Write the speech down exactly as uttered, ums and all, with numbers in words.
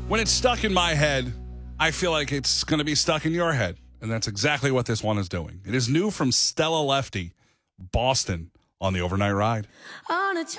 When it's stuck in my head, I feel like it's going to be stuck in your head. And that's exactly what this one is doing. It is new from Stella Lefty, Boston, on the Overnight Ride. On a